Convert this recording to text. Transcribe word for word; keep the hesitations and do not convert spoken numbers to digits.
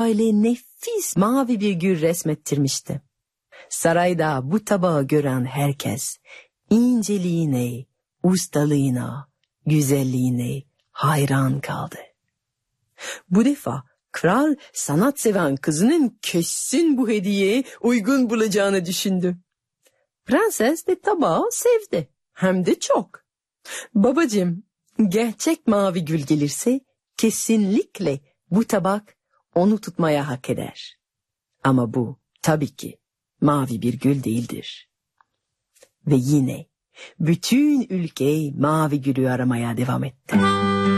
öyle nefis mavi bir gül resmettirmişti. Sarayda bu tabağı gören herkes inceliğine, ustalığına, güzelliğine hayran kaldı. Bu defa kral sanat seven kızının kesin bu hediyeye uygun bulacağını düşündü. Prenses de tabağı sevdi, hem de çok. Babacığım, gerçek mavi gül gelirse kesinlikle bu tabak onu tutmaya hak eder. Ama bu tabii ki mavi bir gül değildir. Ve yine bütün ülke mavi gülü aramaya devam etti.